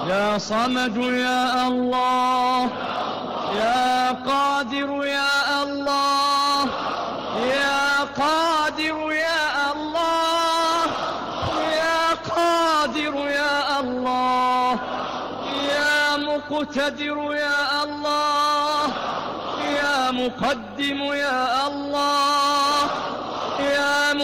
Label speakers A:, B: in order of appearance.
A: يا صمد يا الله، يا قادر يا الله، يا قادر يا الله، يا قادر يا الله، يا مقتدر يا الله، يا مقدم يا الله.